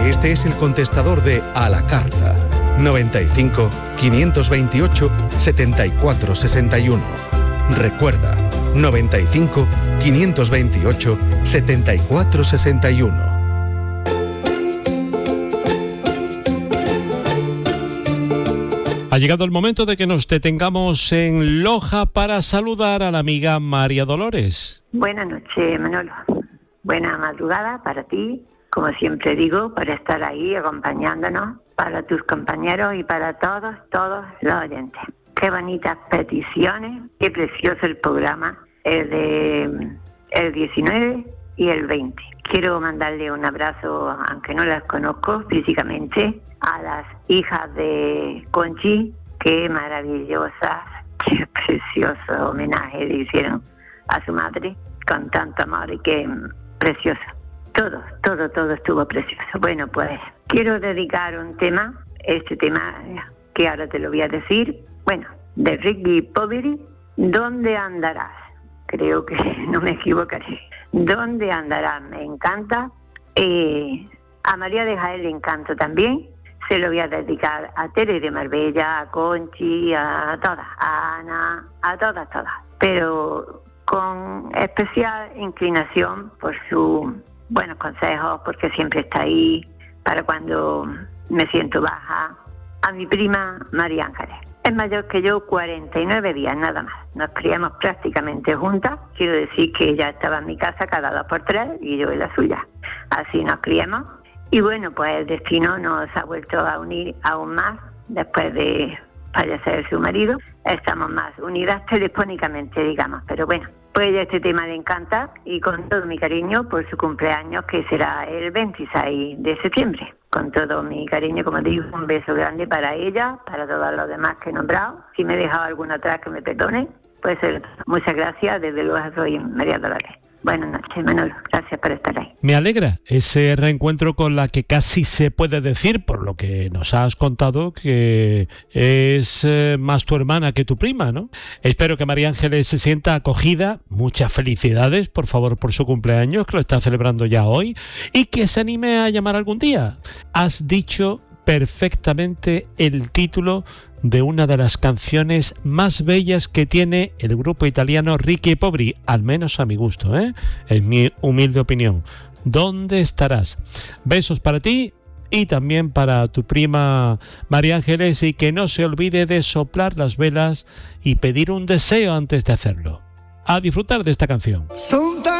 Este es el contestador de A la Carta. 95 528 74 61. Recuerda, 95 528 74 61. Ha llegado el momento de que nos detengamos en Loja para saludar a la amiga María Dolores. Buenas noches, Manolo. Buena madrugada para ti, como siempre digo, para estar ahí acompañándonos, para tus compañeros y para todos los oyentes. Qué bonitas peticiones, qué precioso el programa, el 19 y el 20. Quiero mandarle un abrazo, aunque no las conozco físicamente, a las hijas de Conchi. Qué maravillosas, qué precioso homenaje le hicieron a su madre con tanto amor y qué precioso. Todo estuvo precioso. Bueno, pues quiero dedicar un tema, este tema que ahora te lo voy a decir, bueno, de Ricky Poveri, ¿dónde andarás? Creo que no me equivocaré. ¿Dónde andarás? Me encanta. A María de Jaén le encanta también. Se lo voy a dedicar a Tere de Marbella, a Conchi, a todas, a Ana, a todas. Pero con especial inclinación por sus buenos consejos, porque siempre está ahí para cuando me siento baja. A mi prima María Ángeles. Es mayor que yo 49 días, nada más. Nos criamos prácticamente juntas. Quiero decir que ella estaba en mi casa cada 2 por 3 y yo en la suya. Así nos criamos. Y bueno, pues el destino nos ha vuelto a unir aún más después de fallecer su marido. Estamos más unidas telefónicamente, digamos. Pero bueno, pues este tema le encanta y con todo mi cariño por su cumpleaños, que será el 26 de septiembre. Con todo mi cariño, como digo, un beso grande para ella, para todos los demás que he nombrado. Si me he dejado alguna atrás, que me perdone. Pues muchas gracias, desde luego soy María Dolores. Buenas noches, Manolo. Gracias por estar ahí. Me alegra ese reencuentro con la que casi se puede decir, por lo que nos has contado, que es más tu hermana que tu prima, ¿no? Espero que María Ángeles se sienta acogida. Muchas felicidades, por favor, por su cumpleaños, que lo está celebrando ya hoy, y que se anime a llamar algún día. Has dicho perfectamente el título de una de las canciones más bellas que tiene el grupo italiano Ricky Poveri, al menos a mi gusto, es mi humilde opinión. ¿Dónde estarás? Besos para ti y también para tu prima María Ángeles, y que no se olvide de soplar las velas y pedir un deseo antes de hacerlo. A disfrutar de esta canción.